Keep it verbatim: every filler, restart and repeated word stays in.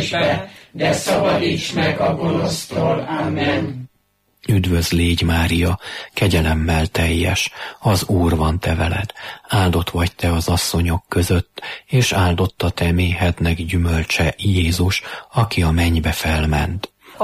de szabadíts meg a gonosztól. Amen. Üdvözl légy, Mária, kegyelemmel teljes, az Úr van te veled, áldott vagy te az asszonyok között, és áldott a te méhednek gyümölcse, Jézus, aki a mennybe felment.